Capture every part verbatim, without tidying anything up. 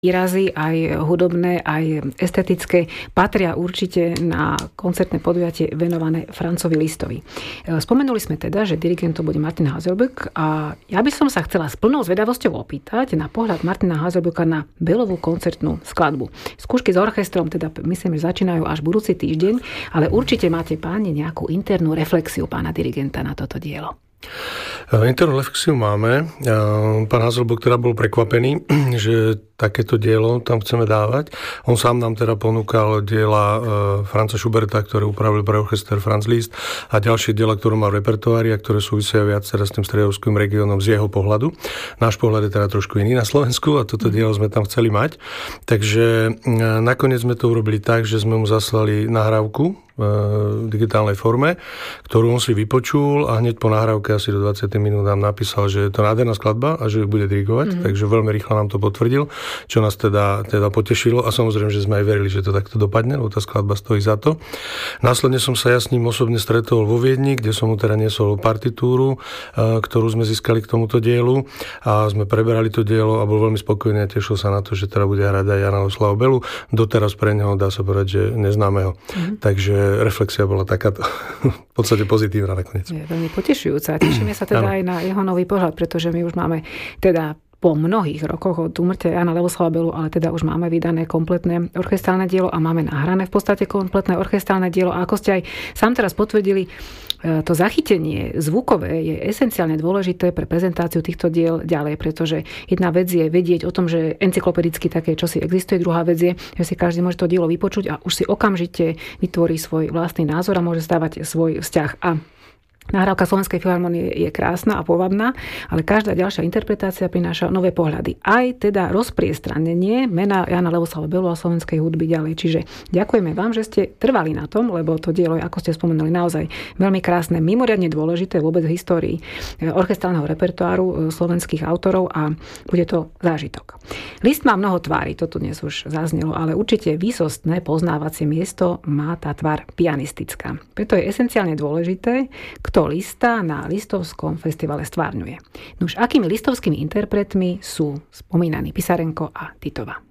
výrazy, aj hudobné, aj estetické, patria určite na koncertné podujatie venované Francovi Listovi. Spomenuli sme teda, že dirigentom bude Martin Haselböck a ja by som sa chcela s plnou zvedavosťou opýtať na pohľad Martina Haselböcka na Bellovú koncertnú skladbu. Skúšky s orchestrom teda myslím, že začínajú až budúci týždeň, ale určite máte, páni, nejakú internú reflexiu pána dirigenta na toto dielo. Internú reflexiu máme. Pán Haselböck teda bol prekvapený, že takéto dielo tam chceme dávať. On sám nám teda ponúkal diela Franza Schuberta, ktoré upravil pre orchester Franz Liszt a ďalšie diela, ktoré má v repertoári a ktoré súvisia viac teda s tým stredovským regiónom z jeho pohľadu. Náš pohľad je teda trošku iný na Slovensku a toto dielo sme tam chceli mať. Takže nakoniec sme to urobili tak, že sme mu zaslali nahrávku v digitálnej forme, ktorú on si vypočul a hneď po nahrávke asi do dvadsať minút nám napísal, že je to nádherná skladba a že ju bude dirigovať, mm-hmm. takže veľmi rýchlo nám to potvrdil, čo nás teda, teda potešilo a samozrejme, že sme aj verili, že to takto dopadne, lebo tá skladba stojí za to. Následne som sa ja s ním osobne stretol vo Viedni, kde som mu teda niesol partitúru, ktorú sme získali k tomuto dielu a sme preberali to dielo a bol veľmi spokojný a tešil sa na to, že teda bude hrať aj Jana Ladislava Bellu. Doteraz pre neho dá sa povedať, že neznámeho. Mm-hmm. Takže reflexia bola takáto v podstate pozitívna nakoniec. Je veľmi potešujúca. Tešíme sa teda aj na jeho nový pohľad, pretože my už máme teda po mnohých rokoch od úmrtia Jana Ladislava Bellu, ale teda už máme vydané kompletné orchestrálne dielo a máme nahrané v podstate kompletné orchestrálne dielo. A ako ste aj sám teraz potvrdili, to zachytenie zvukové je esenciálne dôležité pre prezentáciu týchto diel ďalej, pretože jedna vec je vedieť o tom, že encyklopedicky také čosi existuje, druhá vec je, že si každý môže to dielo vypočuť a už si okamžite vytvorí svoj vlastný názor a môže stávať svoj vzťah. A nahrávka Slovenskej filharmonie je krásna a povabná, ale každá ďalšia interpretácia prináša nové pohľady. Aj teda rozpriestranenie mena Jana Ladislava Bellu a slovenskej hudby ďalej. Čiže ďakujeme vám, že ste trvali na tom, lebo to dielo je, ako ste spomenuli, naozaj veľmi krásne, mimoriadne dôležité vôbec v histórii orchestrálneho repertoáru slovenských autorov a bude to zážitok. Liszt má mnoho tvári, to tu dnes už zaznelo, ale určite výsostné poznávacie miesto má tá tvár pianistická. Preto je esenciálne dôležité, kto Lista na Listovskom festivale stvárňuje. Nuž, akými listovskými interpretmi sú spomínaní Pisarenko a Titova?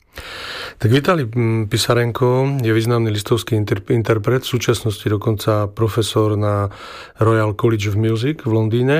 Tak Vitali Pisarenko je významný listovský inter- interpret, v súčasnosti dokonca profesor na Royal College of Music v Londýne.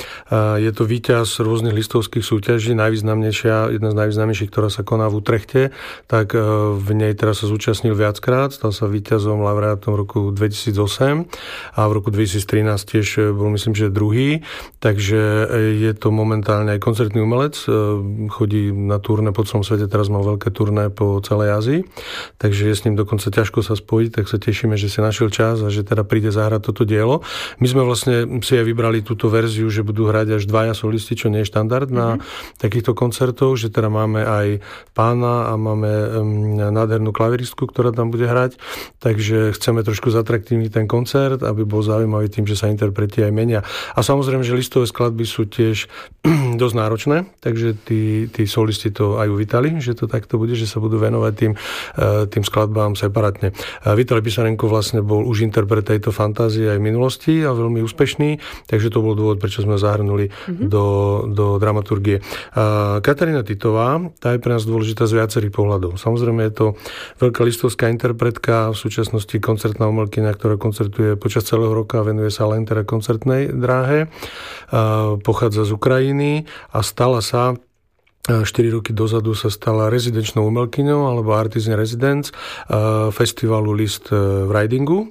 Je to víťaz rôznych listovských súťaží, najvýznamnejšia, jedna z najvýznamnejších, ktorá sa koná v Utrechte, tak v nej teraz sa zúčastnil viackrát, stal sa víťazom, laureátom v roku dvetisícosem a v roku dvetisíctrinásť tiež bol, myslím, že druhý, takže je to momentálne aj koncertný umelec, chodí na turné po celom svete, teraz mal veľké turné po celej Ázii, takže je s ním dokonca ťažko sa spojiť, tak sa tešíme, že si našiel čas a že teda príde zahrať toto dielo. My sme vlastne si aj vybrali túto verziu, že budú hrať až dvaja solisti, čo nie je štandard na mm-hmm. takýchto koncertoch, že teda máme aj pána a máme um, nádhernú klaviristku, ktorá tam bude hrať, takže chceme trošku zatraktívniť ten koncert, aby bol zaujímavý tým, že sa interpreti aj menia. A samozrejme, že listové skladby sú tiež dosť náročné, takže tí, tí solisti to aj uvítali, že to takto bude, že sa budú venovať tým, tým skladbám separátne. Vitali Pisarenko vlastne bol už interpret tejto fantázie aj v minulosti a veľmi úspešný, takže to bol dôvod, prečo sme ho zahrnuli mm-hmm. do, do dramaturgie. Katarína Titová, tá je pre nás dôležitá z viacerých pohľadov. Samozrejme je to veľká listovská interpretka, v súčasnosti koncertná umelkyňa, ktorá koncertuje počas celého roka a venuje sa len teda koncertnej dráhe. Pochádza z Ukrajiny a stala sa štyri roky dozadu sa stala rezidenčnou umelkyňou alebo artist in residence festivalu Liszt v Ridingu.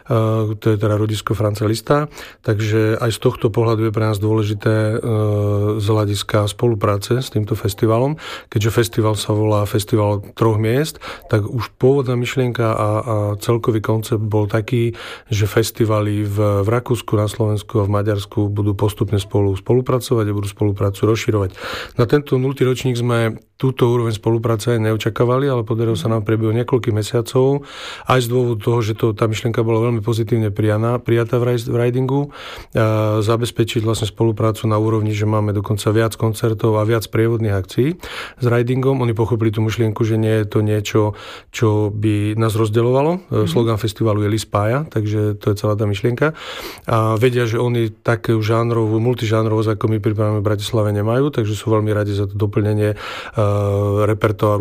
To je teda rodisko Franza Lista. Takže aj z tohto pohľadu je pre nás dôležité z hľadiska spolupráce s týmto festivalom. Keďže festival sa volá Festival troch miest, tak už pôvodná myšlienka a, a celkový koncept bol taký, že festivaly v, v Rakúsku, na Slovensku a v Maďarsku budú postupne spolu spolupracovať a budú spoluprácu rozširovať. Na tento nultý ročník sme túto úroveň spolupráce neočakávali, ale podarilo sa nám v priebehu niekoľkých mesiacov aj z dôvodu toho, že to, tá myšlienka bola veľmi pozitívne prijaná, prijatá v ridingu, a zabezpečiť vlastne spoluprácu na úrovni, že máme dokonca viac koncertov a viac prievodných akcií s ridingom. Oni pochopili tú myšlienku, že nie je to niečo, čo by nás rozdeľovalo. Mm-hmm. Slogan festivalu je Liszt spája, takže to je celá tá myšlienka. A vedia, že oni takú žánrovú, multižánrovosť, ako my pripravíme v Bratislave, nemajú, takže sú veľmi radi za to doplnenie repertoáru